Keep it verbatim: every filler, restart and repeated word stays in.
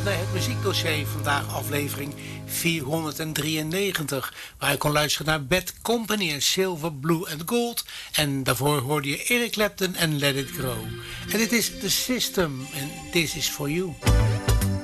bij het muziekdossier. Vandaag aflevering vierhonderddrieënnegentig. Waar je kon luisteren naar Bad Company en Silver, Blue and Gold. En daarvoor hoorde je Eric Clapton en Let It Grow. En dit is The System en This Is For You.